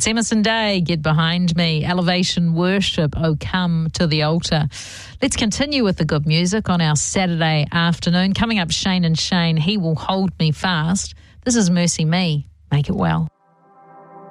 It's Emerson Day, Get Behind Me, Elevation Worship, Oh Come to the Altar. Let's continue with the good music on our Saturday afternoon. Coming up, Shane and Shane, He Will Hold Me Fast. This is Mercy Me, Make It Well.